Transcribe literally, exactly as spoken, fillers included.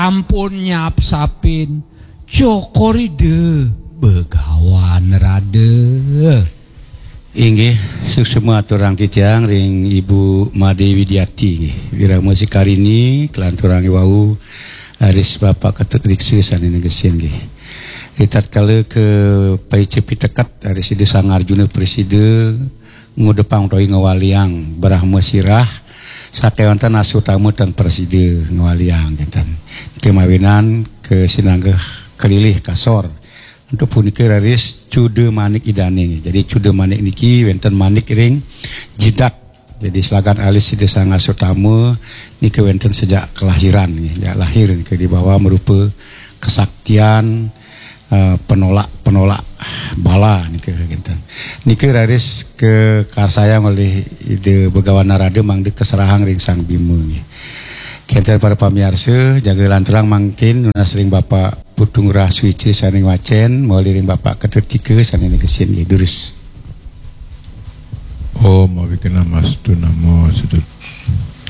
ampun nyap sapin cokoride begawan rade inggih semua turang titiang ring Ibu Made Widiati wira musikarini kelan turang wau aris Bapak Ketut Riksi sanene gesieun nggih itat kala ke pai cepi tekat aris Ide Sangarjuna Preside ngudepang doi ngawaliang Brahma Sirah sakewanten asutamu tan Preside ngawaliang kinten kemawinan ke sinanggeh kelilih kasor untuk punika raris Cude Manik Idane. Jadi Cude Manik niki wenten manik ring jidat. Jadi selagan alis Ide Sang Asutama niki wenten sejak kelahiran ya lahir ke di bawah merupa kesaktian uh, penolak-penolak bala niki kinten. Niki raris ke karsayang oleh Ide Begawan Narada mangde keserahang ring Sang Bima nggih. Kinten para pamirsa jaga lanturang mangkin nunas ring Bapak Putung Raswici saning wacen meuli ring Bapak Ketut Tika saning gesieun nggih durus. Om Abhikana Mastu Namo Sedut